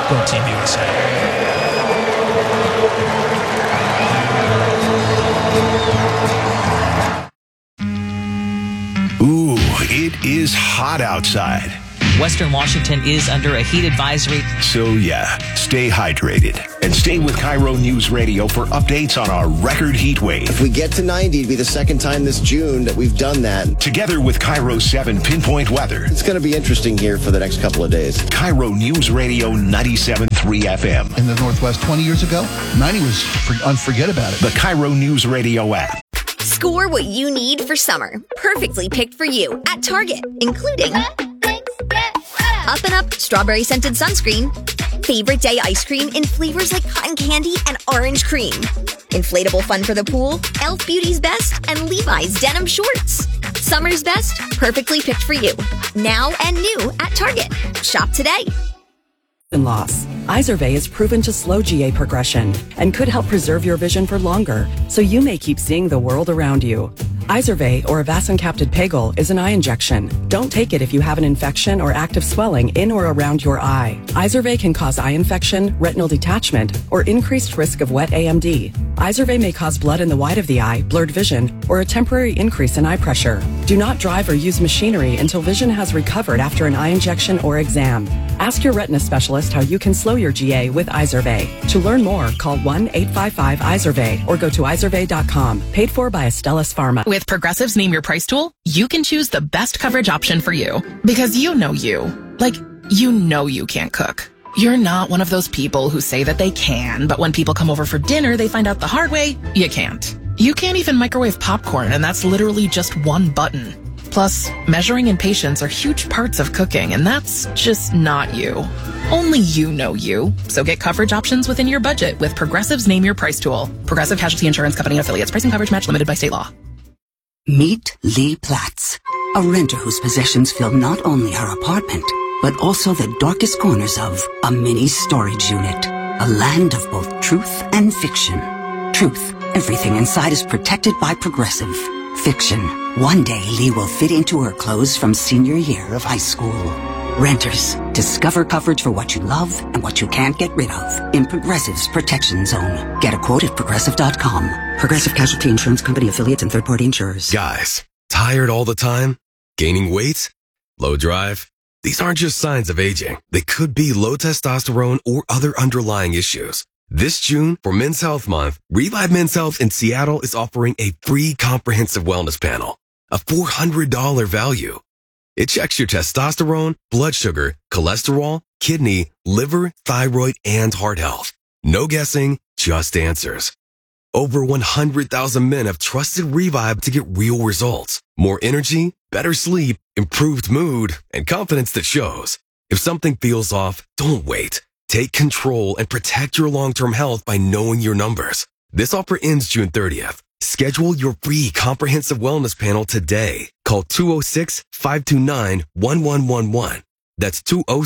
Go Team USA. Ooh, it is hot outside. Western Washington is under a heat advisory. So yeah, stay hydrated and stay with Cairo News Radio for updates on our record heat wave. If we get to 90, it'd be the second time this June that we've done that. Together with Cairo 7 Pinpoint Weather. It's going to be interesting here for the next couple of days. Cairo News Radio 97.3 FM. In the Northwest 20 years ago, 90 was unforget about it. The Cairo News Radio app. Score what you need for summer. Perfectly picked for you at Target, including Up and Up strawberry scented sunscreen, favorite day ice cream in flavors like cotton candy and orange cream, inflatable fun for the pool, Elf Beauty's Best, and Levi's denim shorts. Summer's best, perfectly picked for you. Now and new at Target. Shop today. Loss. Izervay is proven to slow GA progression and could help preserve your vision for longer, so you may keep seeing the world around you. Izervay, or avacincaptad pegol, is an eye injection. Don't take it if you have an infection or active swelling in or around your eye. Izervay can cause eye infection, retinal detachment, or increased risk of wet AMD. Izervay may cause blood in the white of the eye, blurred vision, or a temporary increase in eye pressure. Do not drive or use machinery until vision has recovered after an eye injection or exam. Ask your retina specialist how you can slow your GA with Izervay. To learn more, call 1-855-IZERVAY or go to izervay.com. Paid for by Astellas Pharma. With Progressive's Name Your Price tool, you can choose the best coverage option for you. Because you know you. Like, you know you can't cook. You're not one of those people who say that they can, but when people come over for dinner, they find out the hard way, you can't. You can't even microwave popcorn, and that's literally just one button. Plus, measuring and patience are huge parts of cooking, and that's just not you. Only you know you. So get coverage options within your budget with Progressive's Name Your Price tool. Progressive Casualty Insurance Company and affiliates. Pricing coverage match limited by state law. Meet Lee Platts, a renter whose possessions fill not only her apartment, but also the darkest corners of a mini storage unit. A land of both truth and fiction. Truth, everything inside is protected by Progressive. Fiction, one day Lee will fit into her clothes from senior year of high school. Renters, discover coverage for what you love and what you can't get rid of in Progressive's Protection Zone. Get a quote at Progressive.com. Progressive Casualty Insurance Company affiliates and third-party insurers. Guys, tired all the time? Gaining weight? Low drive? These aren't just signs of aging. They could be low testosterone or other underlying issues. This June, for Men's Health Month, Revive Men's Health in Seattle is offering a free comprehensive wellness panel, a $400 value. It checks your testosterone, blood sugar, cholesterol, kidney, liver, thyroid, and heart health. No guessing, just answers. Over 100,000 men have trusted Revive to get real results. More energy, better sleep, improved mood, and confidence that shows. If something feels off, don't wait. Take control and protect your long-term health by knowing your numbers. This offer ends June 30th. Schedule your free comprehensive wellness panel today. Call 206-529-1111. That's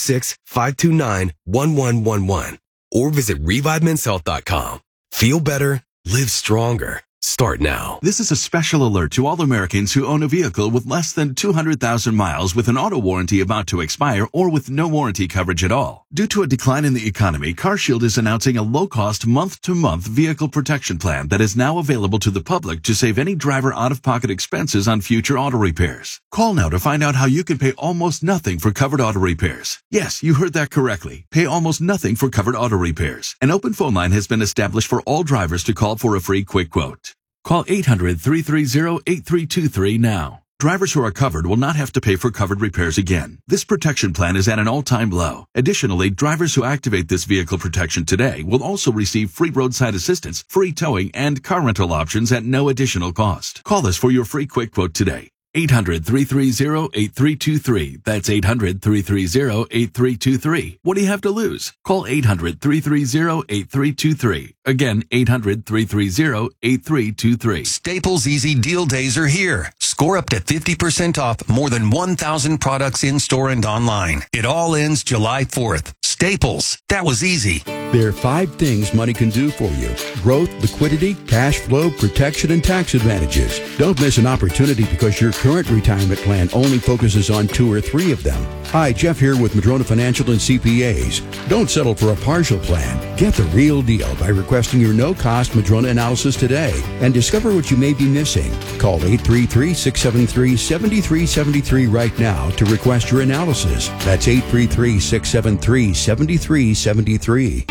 206-529-1111. Or visit ReviveMen'sHealth.com. Feel better, live stronger. Start now. This is a special alert to all Americans who own a vehicle with less than 200,000 miles with an auto warranty about to expire or with no warranty coverage at all. Due to a decline in the economy, CarShield is announcing a low-cost month-to-month vehicle protection plan that is now available to the public to save any driver out-of-pocket expenses on future auto repairs. Call now to find out how you can pay almost nothing for covered auto repairs. Yes, you heard that correctly. Pay almost nothing for covered auto repairs. An open phone line has been established for all drivers to call for a free quick quote. Call 800-330-8323 now. Drivers who are covered will not have to pay for covered repairs again. This protection plan is at an all-time low. Additionally, drivers who activate this vehicle protection today will also receive free roadside assistance, free towing, and car rental options at no additional cost. Call us for your free quick quote today. 800-330-8323. That's 800-330-8323. What do you have to lose? Call 800-330-8323. Again, 800-330-8323. Staples Easy Deal Days are here. Score up to 50% off more than 1,000 products in-store and online. It all ends July 4th. Staples. That was easy. There are 5 things money can do for you. Growth, liquidity, cash flow, protection, and tax advantages. Don't miss an opportunity because your current retirement plan only focuses on 2 or 3 of them. Hi, Jeff here with Madrona Financial and CPAs. Don't settle for a partial plan. Get the real deal by requesting your no-cost Madrona analysis today and discover what you may be missing. Call 833-673-7373 right now to request your analysis. That's 833-673-7373.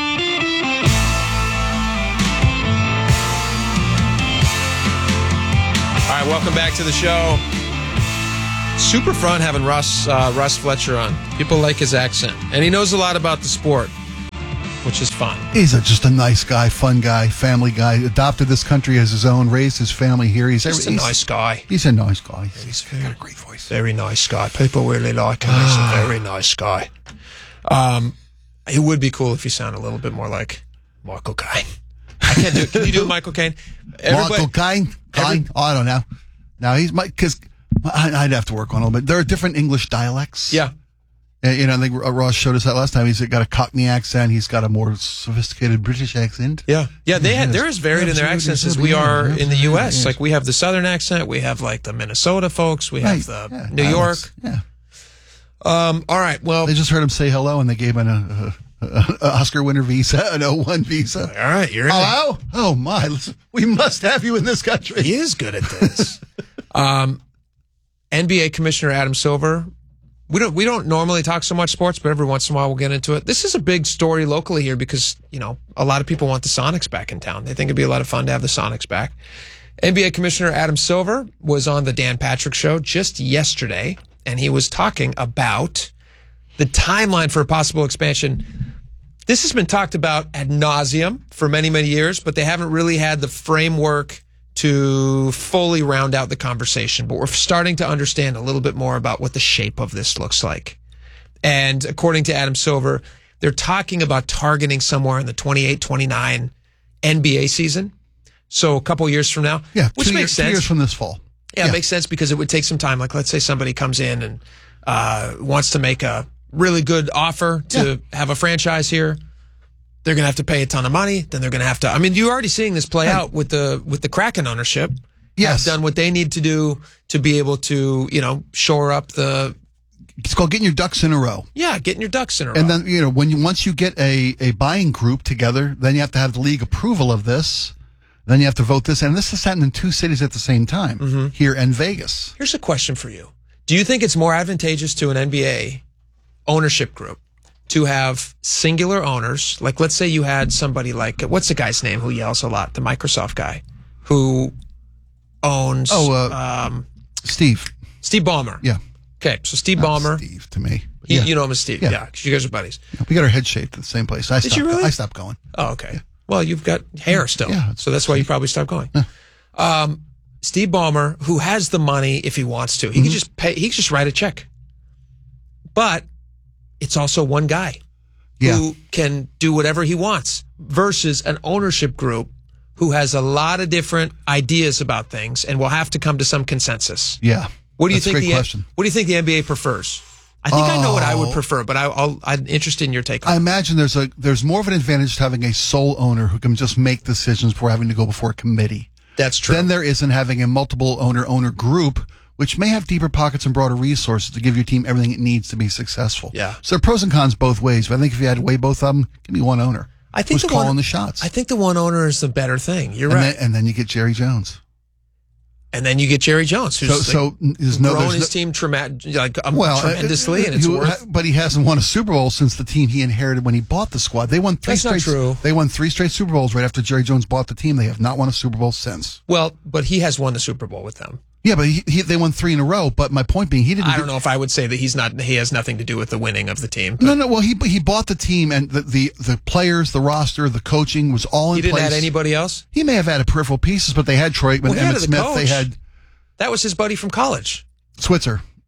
All right, welcome back to the show. Super fun having Russ Fletcher on. People like his accent. And he knows a lot about the sport, which is fun. He's just a nice guy, fun guy, family guy. Adopted this country as his own, raised his family here. He's a nice guy. He's a nice guy. He's got a great voice. Very nice guy. People really like him. He's a very nice guy. It would be cool if he sounded a little bit more like Michael Caine. I can't do it. Can you do Michael Caine? Michael Caine? I don't know. No, because I'd have to work on a little bit. There are different English dialects. Yeah. I think Ross showed us that last time. He's got a Cockney accent. He's got a more sophisticated British accent. Yeah. They're as varied in their accents as we are in the U.S. Yes. Like, we have the Southern accent. We have, like, the Minnesota folks. We have the New York. Yeah. All right, well. They just heard him say hello, and they gave him an Oscar winner visa, an O1 visa. All right, you're in. Hello? Oh, my. Listen, we must have you in this country. He is good at this. NBA Commissioner Adam Silver. We don't normally talk so much sports, but every once in a while we'll get into it. This is a big story locally here because, a lot of people want the Sonics back in town. They think it'd be a lot of fun to have the Sonics back. NBA Commissioner Adam Silver was on the Dan Patrick Show just yesterday, and he was talking about the timeline for a possible expansion. This has been talked about ad nauseum for many, many years, but they haven't really had the framework to fully round out the conversation. But we're starting to understand a little bit more about what the shape of this looks like. And according to Adam Silver, they're talking about targeting somewhere in the 28-29 NBA season. So a couple years from now. Yeah, which makes sense. 2 years from this fall. Yeah, it makes sense because it would take some time. Like, let's say somebody comes in and wants to make a really good offer to have a franchise here. They're going to have to pay a ton of money. Then they're going to have to. I mean, you're already seeing this play out with the Kraken ownership. Yes, have done what they need to do to be able to, shore up the. It's called getting your ducks in a row. Yeah, getting your ducks in a row. And then once you get a buying group together, then you have to have the league approval of this. Then you have to vote this, and this is happening in 2 cities at the same time, here in Vegas. Here's a question for you: do you think it's more advantageous to an NBA ownership group to have singular owners? Like, let's say you had somebody like, what's the guy's name who yells a lot? The Microsoft guy who owns... Steve. Steve Ballmer. Yeah. Okay, so Steve Ballmer. Steve, to me. You know him as Steve. Yeah, because you guys are buddies. Yeah, we got our head shaped at the same place. Did you really? I stopped going. Oh, okay. Yeah. Well, you've got hair still. Yeah, so that's why you probably stopped going. Yeah. Steve Ballmer, who has the money if he wants to. He can just pay. He can just write a check. But it's also one guy who can do whatever he wants versus an ownership group who has a lot of different ideas about things and will have to come to some consensus. Yeah. What do you think? What do you think the NBA prefers? I think I know what I would prefer, but I'm interested in your take on it. I imagine there's more of an advantage to having a sole owner who can just make decisions before having to go before a committee. That's true. Then there isn't having a multiple owner group, which may have deeper pockets and broader resources to give your team everything it needs to be successful. Yeah. So there are pros and cons both ways, but I think if you had to weigh both of them, give me one owner. I think who's calling the shots. I think the one owner is the better thing. You're right. And then you get Jerry Jones. And then you get Jerry Jones, who's grown his team tremendously, and it's worth. But he hasn't won a Super Bowl since the team he inherited when he bought the squad. They won three That's straight. Not true. They won 3 straight Super Bowls right after Jerry Jones bought the team. They have not won a Super Bowl since. Well, but he has won the Super Bowl with them. Yeah, but they won 3 in a row. But my point being, he didn't. I don't know if I would say that he has nothing to do with the winning of the team. No. Well, he bought the team, and the players, the roster, the coaching was all in place. He didn't add anybody else. He may have added peripheral pieces, but they had Troy Aikman, Emmitt Smith. They had. That was his buddy from college. Switzer.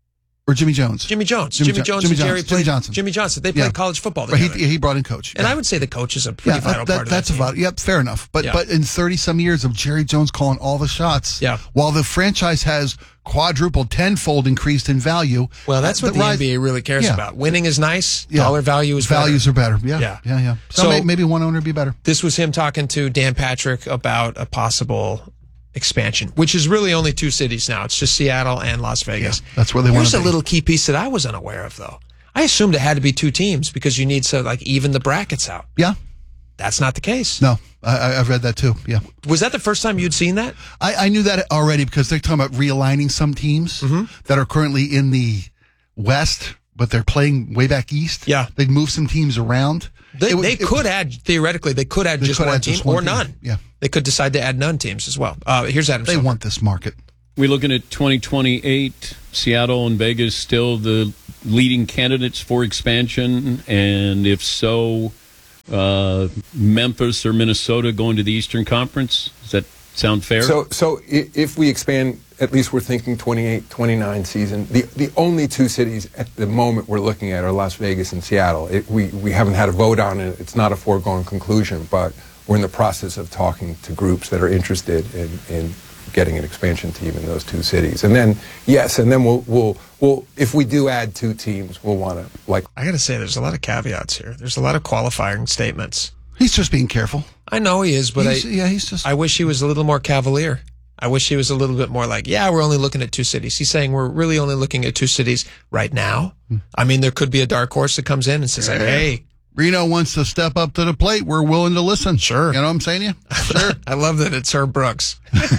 Or Jimmy Jones? Jimmy Jones and Jerry played. Johnson. Jimmy Johnson. They played college football together. Right, he brought in Coach. And I would say the coach is a pretty vital part of that that's team. about it. Yep, fair enough. But in 30-some years of Jerry Jones calling all the shots, while the franchise has quadrupled, tenfold increased in value. Well, that's what the NBA really cares about. Winning is nice. Dollar value is better. Values are better. Yeah. So maybe one owner would be better. This was him talking to Dan Patrick about a possible expansion, which is really only 2 cities now. It's just Seattle and Las Vegas. Yeah, that's where they want to be. Here's a little key piece that I was unaware of, though. I assumed it had to be 2 teams because you need to even the brackets out. Yeah. That's not the case. No, I've read that too. Yeah. Was that the first time you'd seen that? I knew that already because they're talking about realigning some teams that are currently in the West, but they're playing way back east. Yeah. They'd move some teams around. They could add just one team or none. Yeah. They could decide to add none teams as well. Here's Adam They Silver. want this market. We're looking at 2028, Seattle and Vegas still the leading candidates for expansion, and if so, Memphis or Minnesota going to the Eastern Conference? Does that sound fair? So if we expand, at least we're thinking 28, 29 season. The only 2 cities at the moment we're looking at are Las Vegas and Seattle. We haven't had a vote on it. It's not a foregone conclusion, but we're in the process of talking to groups that are interested in getting an expansion team in those 2 cities. And then, we'll if we do add 2 teams, we'll want to I got to say, there's a lot of caveats here. There's a lot of qualifying statements. He's just being careful. I know he is, but he's just. I wish he was a little more cavalier. I wish he was a little bit more we're only looking at 2 cities. He's saying we're really only looking at 2 cities right now. I mean, there could be a dark horse that comes in and says, hey, Reno wants to step up to the plate. We're willing to listen. Sure. You know what I'm saying to you? Sure. I love that it's Herb Brooks.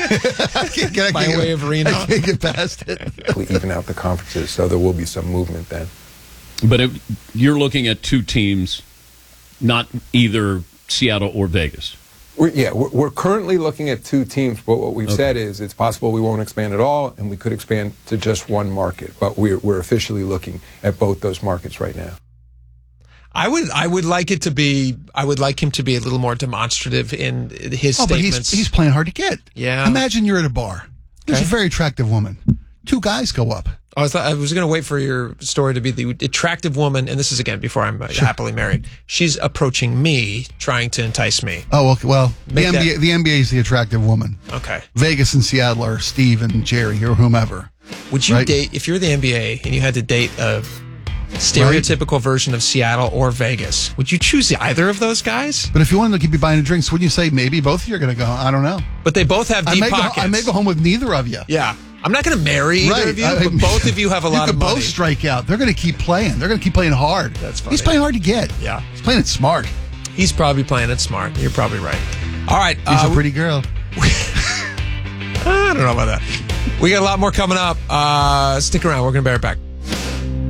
By way of Reno. I can't get past it. we even out the conferences, so there will be some movement then. But you're looking at 2 teams, not either Seattle or Vegas. We're currently looking at 2 teams, but what we've said is it's possible we won't expand at all, and we could expand to just one market. But we're officially looking at both those markets right now. I would like him to be a little more demonstrative in his statements. But he's playing hard to get. Yeah. Imagine you're at a bar. There's a very attractive woman. 2 guys go up. I was going to wait for your story to be the attractive woman, and this is again before I'm happily married. She's approaching me, trying to entice me. Oh, okay. Well, the NBA is the attractive woman. Okay. Vegas and Seattle are Steve and Jerry or whomever. Would you date, if you're the NBA and you had to date a stereotypical version of Seattle or Vegas, would you choose either of those guys? But if you wanted to keep you buying drinks, wouldn't you say maybe both of you are going to go? I don't know. But they both have deep pockets. I may go home with neither of you. Yeah. I'm not going to marry either of you, but both of you have a lot of money. You could both strike out. They're going to keep playing. They're going to keep playing hard. That's funny. He's playing hard to get. Yeah. He's playing it smart. He's probably playing it smart. You're probably right. All right. She's a pretty girl. I don't know about that. We got a lot more coming up. Stick around. We're going to be right back.